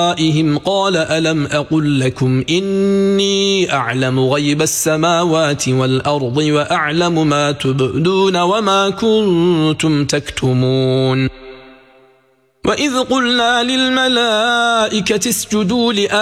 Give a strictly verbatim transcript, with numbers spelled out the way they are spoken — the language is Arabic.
قال ألم أقل لكم إني أعلم غيب السماوات والأرض وأعلم ما تبدون وما كنتم تكتمون وإذ قلنا للملائكة اسجدوا لآدم